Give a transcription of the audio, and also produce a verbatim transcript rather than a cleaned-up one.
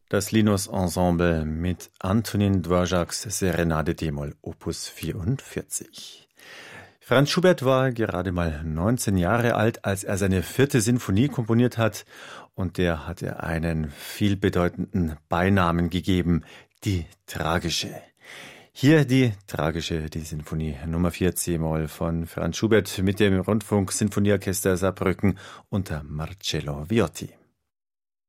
Das Linus Ensemble mit Antonin Dvořáks Serenade d-Moll Opus vierundvierzig. Franz Schubert war gerade mal neunzehn Jahre alt, als er seine vierte Sinfonie komponiert hat, und der hatte einen vielbedeutenden Beinamen gegeben, die Tragische. Hier die Tragische, die Sinfonie Nummer vier c-Moll von Franz Schubert mit dem Rundfunk-Sinfonieorchester Saarbrücken unter Marcello Viotti.